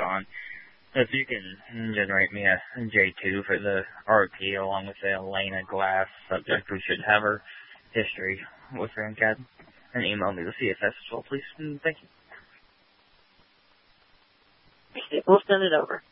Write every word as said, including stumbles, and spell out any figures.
on. If you can generate me a J two for the R P along with the Elena Glass subject, we should have her history with her in C A D. And email me the C F S as well, please. And thank you. We'll send it over.